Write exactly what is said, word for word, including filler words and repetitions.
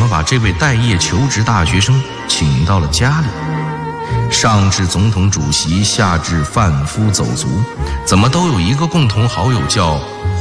么把这位待业求职大学生请到了家里？上至总统主席，下至贩夫走卒，怎么都有一个共同好友叫